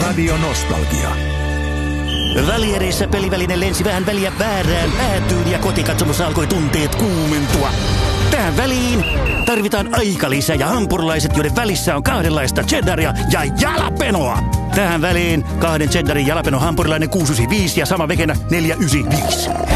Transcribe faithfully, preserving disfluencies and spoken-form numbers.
Radio Nostalgia. Välierissä peliväline lensi vähän väliä väärään päätyyn ja kotikatsomossa alkoi tunteet kuumentua. Tähän väliin tarvitaan aikalisä ja hampurilaiset, joiden välissä on kahdenlaista cheddaria ja jalapenoa. Tähän väliin kahden cheddarin jalapeno hampurilainen kuusi yhdeksänkymmentäviisi ja sama vekenä neljä yhdeksänkymmentäviisi.